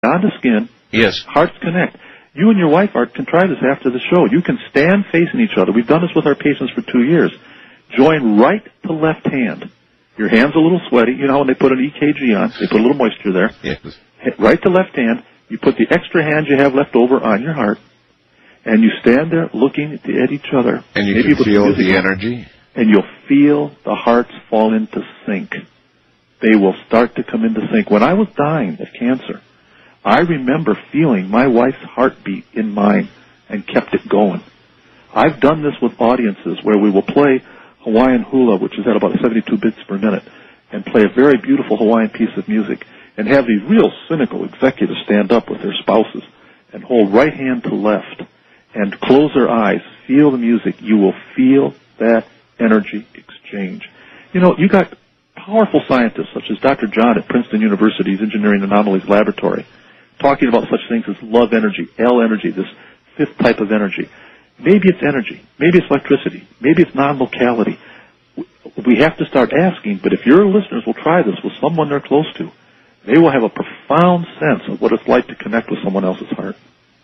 on the skin. Yes. Hearts connect. You and your wife, Art, can try this after the show. You can stand facing each other. We've done this with our patients for 2 years. Join right to left hand. Your hand's a little sweaty. You know when they put an EKG on, they put a little moisture there. Yes. Right to left hand. You put the extra hand you have left over on your heart, and you stand there looking at each other. And you can feel the energy. And you'll feel the hearts fall into sync. They will start to come into sync. When I was dying of cancer, I remember feeling my wife's heartbeat in mine and kept it going. I've done this with audiences where we will play Hawaiian hula, which is at about 72 bits per minute, and play a very beautiful Hawaiian piece of music, and have these real cynical executives stand up with their spouses and hold right hand to left and close their eyes, feel the music. You will feel that energy exchange. You know, you got powerful scientists such as Dr. John at Princeton University's Engineering Anomalies Laboratory talking about such things as love energy, L energy, this fifth type of energy. Maybe it's energy. Maybe it's electricity. Maybe it's non-locality. We have to start asking, but if your listeners will try this with someone they're close to, they will have a profound sense of what it's like to connect with someone else's heart.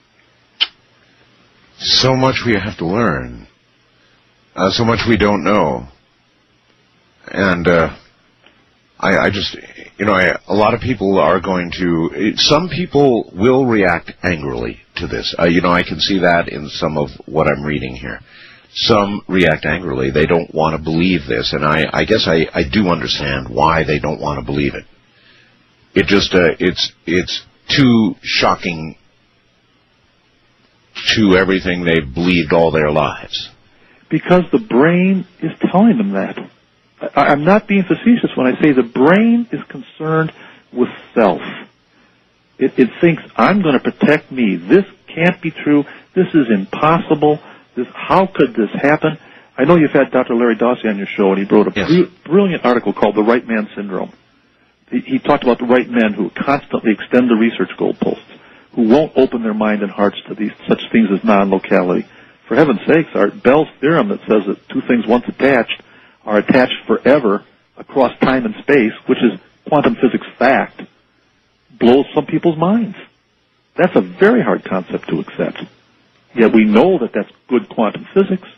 So much we have to learn. So much we don't know. And I just, a lot of people are going to, some people will react angrily to this. I can see that in some of what I'm reading here. Some react angrily. They don't want to believe this, and I guess I do understand why they don't want to believe it. It just, it's too shocking to everything they've believed all their lives. Because the brain is telling them that. I'm not being facetious when I say the brain is concerned with self. It thinks, I'm going to protect me. This can't be true. This is impossible. How could this happen? I know you've had Dr. Larry Dawsey on your show, and he wrote a brilliant article called The Right Man Syndrome. He talked about the right men who constantly extend the research goalposts, who won't open their mind and hearts to these such things as non-locality. For heaven's sakes, Bell's theorem that says that two things once attached are attached forever across time and space, which is quantum physics fact, blows some people's minds. That's a very hard concept to accept. Yet we know that that's good quantum physics.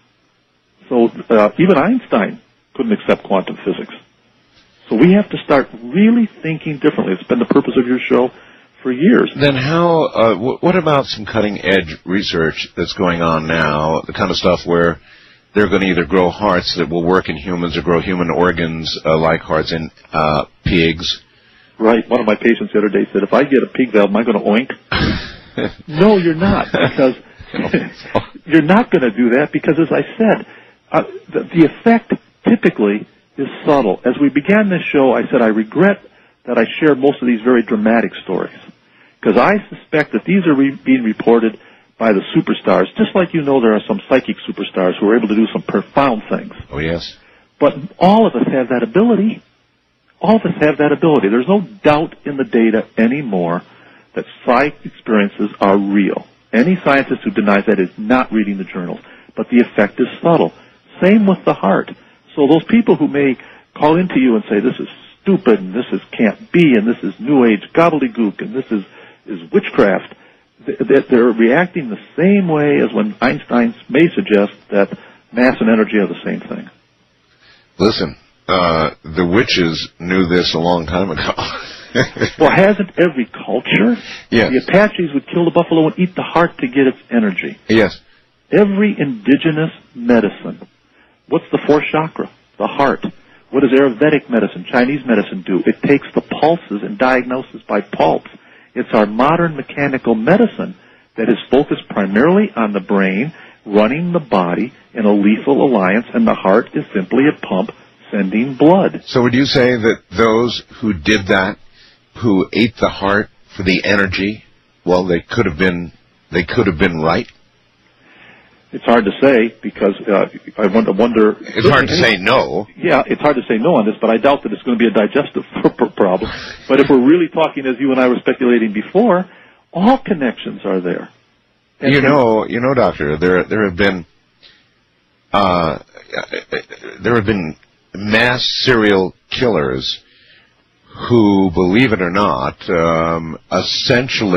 So even Einstein couldn't accept quantum physics. So we have to start really thinking differently. It's been the purpose of your show for years. Then how, what about some cutting-edge research that's going on now, the kind of stuff where they're going to either grow hearts that will work in humans or grow human organs like hearts in pigs? Right. One of my patients the other day said, if I get a pig valve, am I going to oink? No, you're not, because you're not going to do that because, as I said, the effect typically is subtle. As we began this show, I said I regret that I shared most of these very dramatic stories because I suspect that these are being reported by the superstars, just like there are some psychic superstars who are able to do some profound things. Oh, yes. But all of us have that ability. All of us have that ability. There's no doubt in the data anymore that psychic experiences are real. Any scientist who denies that is not reading the journals. But the effect is subtle. Same with the heart. So those people who may call into you and say, this is stupid, and can't be, and this is New Age gobbledygook, and this is witchcraft, they're reacting the same way as when Einstein may suggest that mass and energy are the same thing. Listen, the witches knew this a long time ago. Well, hasn't every culture? Yes. The Apaches would kill the buffalo and eat the heart to get its energy. Yes. Every indigenous medicine. What's the fourth chakra? The heart. What does Ayurvedic medicine, Chinese medicine do? It takes the pulses and diagnoses by pulse. It's our modern mechanical medicine that is focused primarily on the brain, running the body in a lethal alliance, and the heart is simply a pump sending blood. So would you say that those who did that, who ate the heart for the energy, well, they could have been right? It's hard to say because I wonder. It's hard to say no. Yeah, it's hard to say no on this, but I doubt that it's going to be a digestive problem. But if we're really talking, as you and I were speculating before, all connections are there. And you know, Doctor, there have been mass serial killers who, believe it or not, essentially